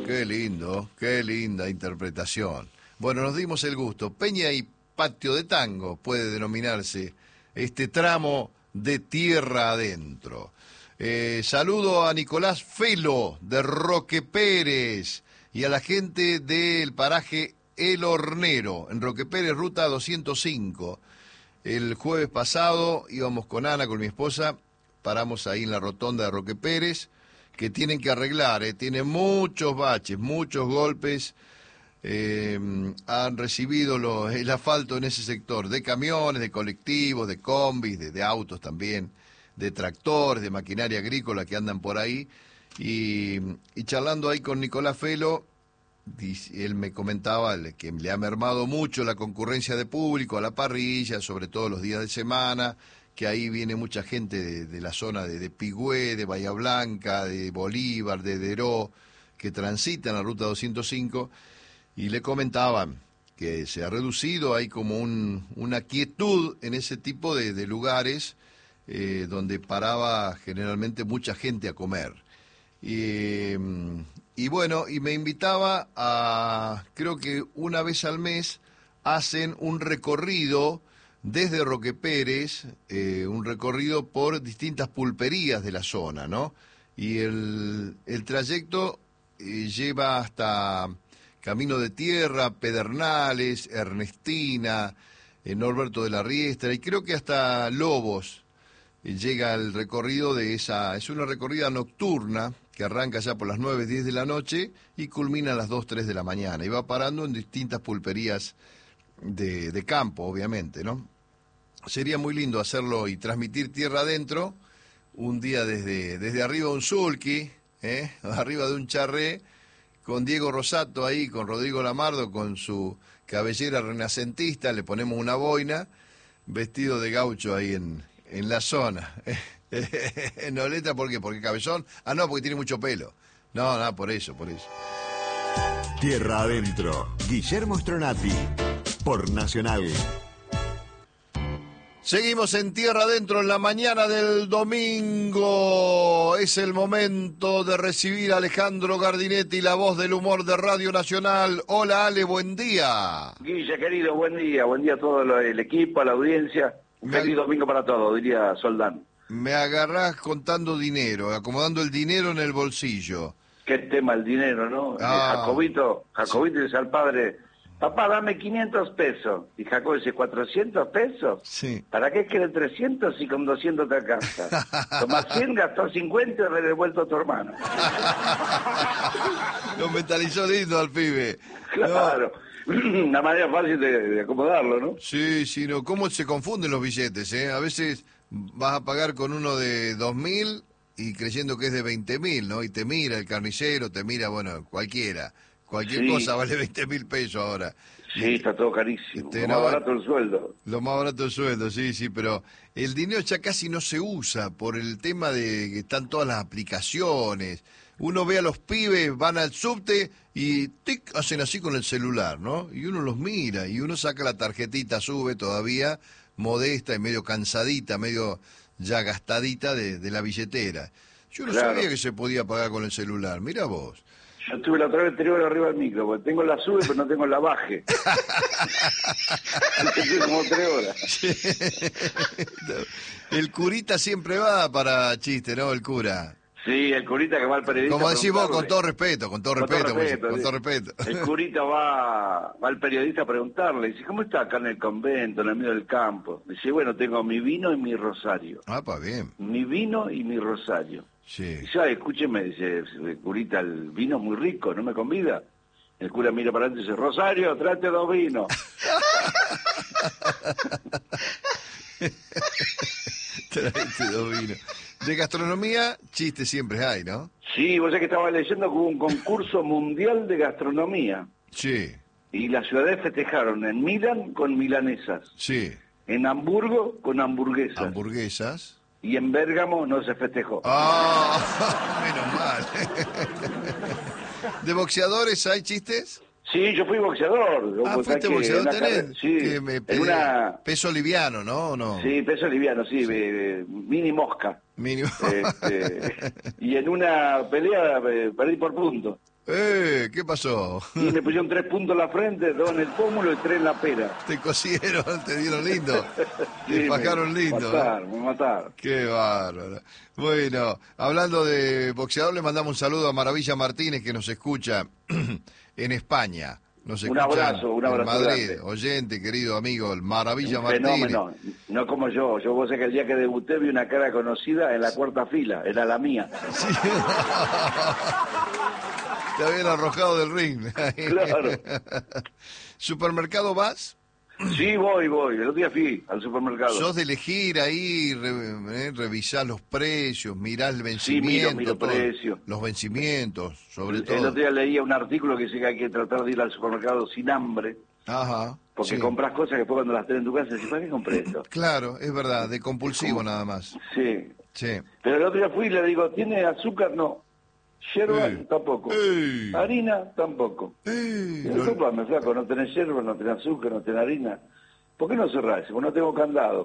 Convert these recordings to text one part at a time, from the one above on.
qué linda interpretación. Bueno, nos dimos el gusto. Peña y patio de tango puede denominarse este tramo de tierra adentro. Saludo a Nicolás Felo de Roque Pérez y a la gente del paraje El Hornero, en Roque Pérez, ruta 205. El jueves pasado íbamos con Ana, con mi esposa, paramos ahí en la rotonda de Roque Pérez, que tienen que arreglar, tienen muchos baches, muchos golpes. Han recibido el asfalto en ese sector, de camiones, de colectivos, de combis, de autos también, de tractores, de maquinaria agrícola que andan por ahí, y charlando ahí con Nicolás Felo, él me comentaba que le ha mermado mucho la concurrencia de público a la parrilla, sobre todo los días de semana, que ahí viene mucha gente de la zona de Pigüé, de Bahía Blanca, de Bolívar, de Deró, que transitan la ruta 205, y le comentaban que se ha reducido, hay como una quietud en ese tipo de lugares donde paraba generalmente mucha gente a comer. Y bueno, y me invitaba creo que una vez al mes hacen un recorrido desde Roque Pérez, un recorrido por distintas pulperías de la zona, ¿no? Y el trayecto lleva hasta Camino de Tierra, Pedernales, Ernestina, Norberto de la Riestra, y creo que hasta Lobos llega el recorrido de esa. Es una recorrida nocturna que arranca ya por las 9, 10 de la noche y culmina a las 2, 3 de la mañana, y va parando en distintas pulperías de campo, obviamente, ¿no? Sería muy lindo hacerlo y transmitir tierra adentro, un día desde arriba de un sulky, arriba de un charré, con Diego Rosato ahí, con Rodrigo Lamardo, con su cabellera renacentista, le ponemos una boina, vestido de gaucho ahí en la zona. Noleta, ¿por qué? ¿Porque cabezón? Ah, no, porque tiene mucho pelo. No, por eso. Tierra Adentro, Guillermo Stronati, por Nacional. Seguimos en Tierra Adentro en la mañana del domingo. Es el momento de recibir a Alejandro Gardinetti, la voz del humor de Radio Nacional. Hola, Ale, buen día. Guille, querido, buen día a todo el equipo, a la audiencia. Un feliz domingo para todos, diría Soldán. Me agarrás contando dinero, acomodando el dinero en el bolsillo. Qué tema el dinero, ¿no? Jacobito dice al padre: papá, dame 500 pesos. Y Jacob dice: ¿400 pesos? Sí. ¿Para qué quieren 300 si con 200 te alcanza? Tomás 100, gastó 50 y le he devuelto a tu hermano. Lo mentalizó lindo al pibe. Claro. No. Una manera fácil de acomodarlo, ¿no? Sí, no. ¿Cómo se confunden los billetes, A veces vas a pagar con uno de 2.000 y creyendo que es de 20.000, ¿no? Y te mira el carnicero, te mira, bueno, cualquier cosa vale 20.000 pesos ahora. Sí, está todo carísimo. Lo más barato el sueldo. Lo más barato el sueldo, sí, pero el dinero ya casi no se usa por el tema de que están todas las aplicaciones. Uno ve a los pibes, van al subte y tic, hacen así con el celular, ¿no? Y uno los mira y uno saca la tarjetita, sube todavía, modesta y medio cansadita, medio ya gastadita de la billetera. Yo no sabía que se podía pagar con el celular, mira vos. Yo estuve la otra vez 3 horas arriba del micro, porque tengo la sube pero no tengo la baje. Estuve como 3 horas. El curita siempre va para chiste, ¿no? El cura. Sí, el curita que va al periodista. Como decís vos, con todo respeto. El curita va al periodista a preguntarle, dice: ¿cómo está acá en el convento, en el medio del campo? Dice: bueno, tengo mi vino y mi rosario. Ah, pues bien. Mi vino y mi rosario. Sí. Dice: escúcheme, dice el curita, el vino es muy rico, ¿no me convida? El cura mira para adelante y dice: Rosario, tráete 2 vinos. Tráete 2 vinos. De gastronomía, chistes siempre hay, ¿no? Sí, vos sabés que estaba leyendo que hubo un concurso mundial de gastronomía. Sí. Y las ciudades festejaron en Milán con milanesas. Sí. En Hamburgo con hamburguesas. Hamburguesas. Y en Bérgamo no se festejó. Menos mal. ¿De boxeadores hay chistes? Sí, yo fui boxeador. ¿Fuiste boxeador? ¿Tenés? Sí, peso liviano, ¿no? ¿O no? Sí, peso liviano, sí. Mini mosca. Mínimo. Y en una pelea perdí por punto. ¿Qué pasó? Y me pusieron 3 puntos en la frente, 2 en el pómulo y 3 en la pera. Te cosieron, te dieron lindo. Sí, Te fajaron lindo. Me mataron. Qué bárbaro. Bueno, hablando de boxeador, le mandamos un saludo a Maravilla Martínez, que nos escucha en España. Nos escucha Un abrazo en Madrid. grande. Oyente, querido amigo, el Maravilla Un Martínez. fenómeno, no como yo. Yo vos sé que el día que debuté vi una cara conocida en la 4ª fila, era la mía. Sí. Te habían arrojado del ring. Claro. ¿Supermercado vas? Sí, voy. El otro día fui al supermercado. ¿Sos de elegir ahí, revisar los precios, mirar el vencimiento? Sí, miro precios. Los vencimientos, sobre todo. El otro día leía un artículo que dice que hay que tratar de ir al supermercado sin hambre. Ajá. Porque sí. compras cosas que después cuando las tenés en tu casa decís, ¿para qué compré esto? Claro, es verdad, de compulsivo nada más. Sí. Sí. Pero el otro día fui y le digo, ¿tiene azúcar? No. Yerba, tampoco. Harina, tampoco. Disculpame, flaco, no tenés yerba, no tenés azúcar, no tenés harina. ¿Por qué no cerrás? Porque no tengo candado.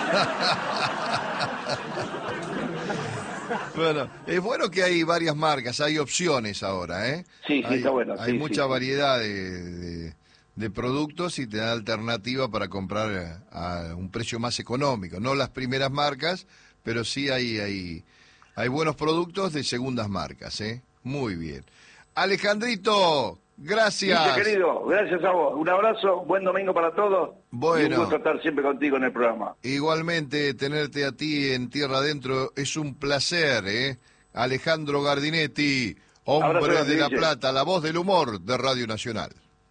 Bueno, es bueno que hay varias marcas, hay opciones ahora, ¿eh? Sí, está bueno. Hay sí, mucha variedad de productos y te da alternativa para comprar a un precio más económico. No las primeras marcas, pero sí hay buenos productos de segundas marcas, ¿eh? Muy bien. Alejandrito, gracias. Dice, querido, gracias a vos. Un abrazo, buen domingo para todos. Bueno. Y un gusto estar siempre contigo en el programa. Igualmente, tenerte a ti en Tierra Adentro es un placer, ¿eh? Alejandro Gardinetti, hombre Abrazo, de La Guille. Plata, la voz del humor de Radio Nacional.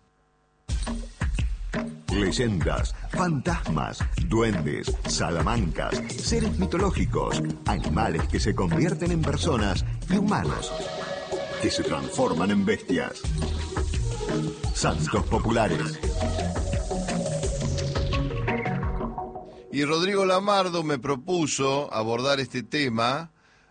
Leyendas, fantasmas, duendes, salamancas, seres mitológicos, animales que se convierten en personas y humanos que se transforman en bestias. Santos populares. Y Rodrigo Lamardo me propuso abordar este tema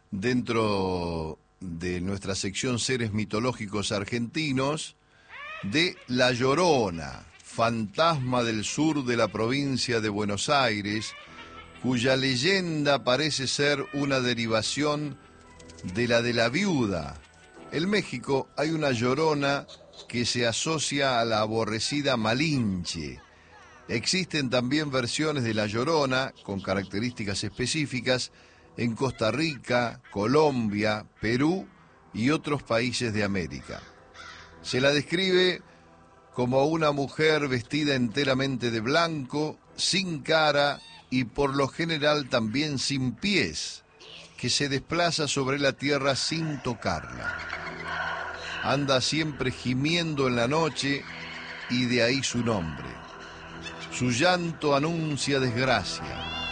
dentro de nuestra sección Seres Mitológicos Argentinos de La Llorona, fantasma del sur de la provincia de Buenos Aires, cuya leyenda parece ser una derivación de la viuda. En México hay una Llorona que se asocia a la aborrecida Malinche. Existen también versiones de La Llorona con características específicas en Costa Rica, Colombia, Perú y otros países de América. Se la describe como una mujer vestida enteramente de blanco, sin cara y por lo general también sin pies, que se desplaza sobre la tierra sin tocarla. Anda siempre gimiendo en la noche y de ahí su nombre. Su llanto anuncia desgracia.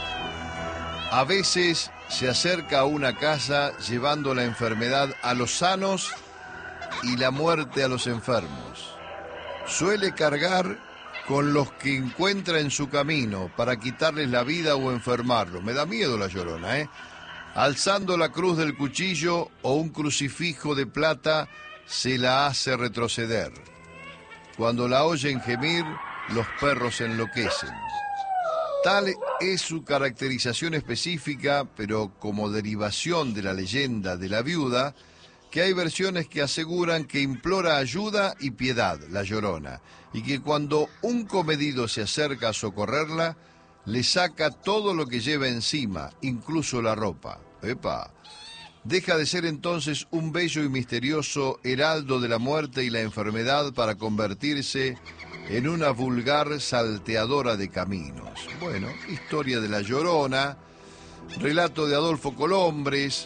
A veces se acerca a una casa llevando la enfermedad a los sanos y la muerte a los enfermos. Suele cargar con los que encuentra en su camino para quitarles la vida o enfermarlos. Me da miedo la Llorona, ¿eh? Alzando la cruz del cuchillo o un crucifijo de plata, se la hace retroceder. Cuando la oyen gemir, los perros enloquecen. Tal es su caracterización específica, pero como derivación de la leyenda de la viuda, que hay versiones que aseguran que implora ayuda y piedad, la Llorona, y que cuando un comedido se acerca a socorrerla, le saca todo lo que lleva encima, incluso la ropa. ¡Epa! Deja de ser entonces un bello y misterioso heraldo de la muerte y la enfermedad para convertirse en una vulgar salteadora de caminos. Bueno, historia de la Llorona, relato de Adolfo Colombres.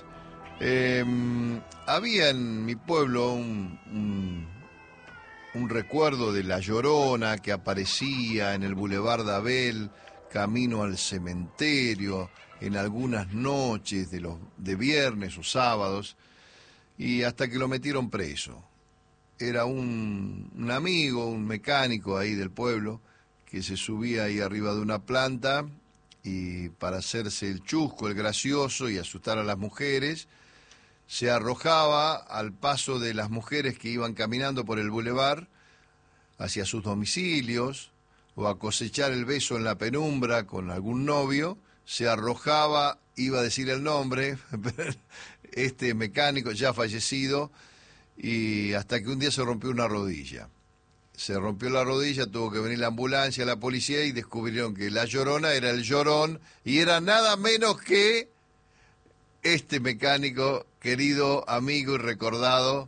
Había en mi pueblo un recuerdo de la Llorona que aparecía en el Boulevard de Abel, camino al cementerio, en algunas noches de viernes o sábados, y hasta que lo metieron preso. Era un amigo, un mecánico ahí del pueblo, que se subía ahí arriba de una planta y para hacerse el chusco, el gracioso y asustar a las mujeres, se arrojaba al paso de las mujeres que iban caminando por el bulevar hacia sus domicilios o a cosechar el beso en la penumbra con algún novio, se arrojaba, iba a decir el nombre, este mecánico ya fallecido, y hasta que un día se rompió una rodilla. Se rompió la rodilla, tuvo que venir la ambulancia, la policía, y descubrieron que la Llorona era el Llorón, y era nada menos que este mecánico, querido amigo y recordado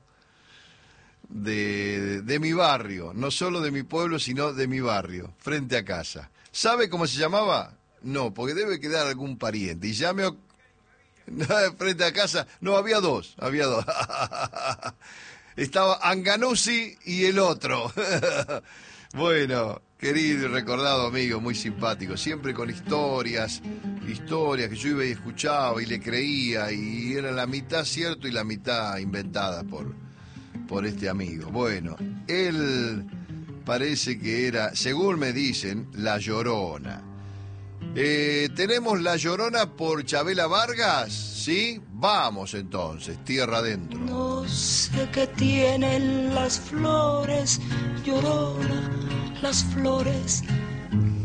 de mi barrio, no solo de mi pueblo, sino de mi barrio, frente a casa. ¿Sabe cómo se llamaba? No, porque debe quedar algún pariente. Y ya frente a casa, no, había dos. Estaba Anganuzzi y el otro. Bueno, querido y recordado amigo, muy simpático, siempre con historias que yo iba y escuchaba y le creía, y era la mitad cierto y la mitad inventada por este amigo. Bueno, él parece que era, según me dicen, La Llorona. Tenemos La Llorona por Chabela Vargas, ¿sí? Vamos entonces, tierra adentro. No sé qué tienen las flores, Llorona, las flores